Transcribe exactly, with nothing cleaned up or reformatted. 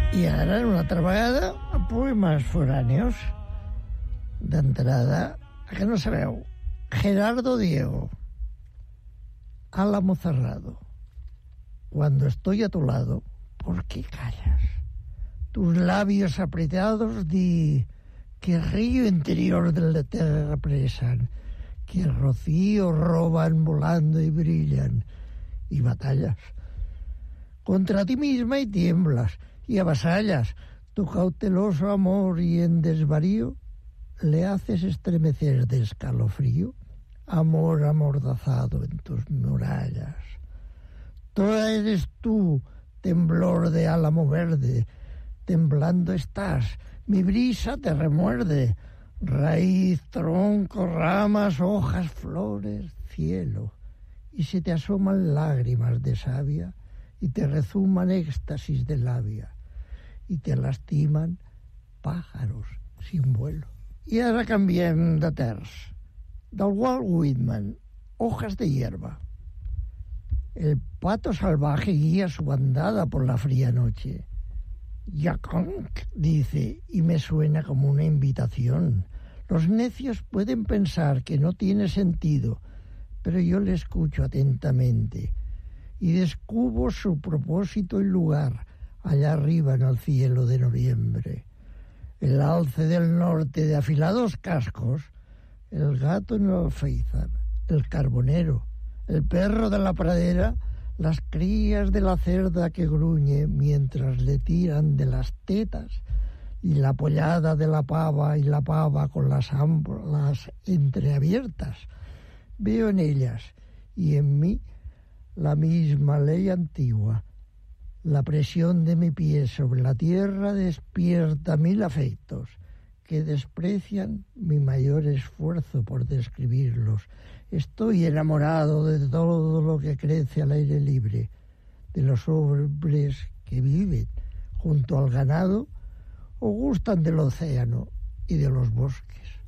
I ara, una altra vegada, poemes foráneos. D'entrada, que no sabeu, Gerardo Diego, Álamo cerrado. Cuando estoy a tu lado, ¿por qué callas? Tus labios apretados di que río interior del te represan, que rocío roban volando y brillan, y batallas contra ti misma y tiemblas, y avasallas tu cauteloso amor, y en desvarío le haces estremecer de escalofrío, amor amordazado en tus murallas. Toda eres tú, temblor de álamo verde, temblando estás, mi brisa te remuerde, raíz, tronco, ramas, hojas, flores, cielo, y se te asoman lágrimas de savia, y te rezuman éxtasis de labia, y te lastiman pájaros sin vuelo. I ara canviem de terç. Del Walt Whitman, Hojas de hierba. El pato salvaje guía su bandada por la fría noche. Yaconk, dice, y me suena como una invitación. Los necios pueden pensar que no tiene sentido, pero yo le escucho atentamente y descubro su propósito y lugar allá arriba en el cielo de noviembre. El alce del norte de afilados cascos, el gato en el alféizar, el carbonero, el perro de la pradera, las crías de la cerda que gruñe mientras le tiran de las tetas, y la pollada de la pava y la pava con las ámbulas entreabiertas. Veo en ellas y en mí la misma ley antigua. La presión de mi pie sobre la tierra despierta mil afectos que desprecian mi mayor esfuerzo por describirlos. Estoy enamorado de todo lo que crece al aire libre, de los hombres que viven junto al ganado o gustan del océano y de los bosques.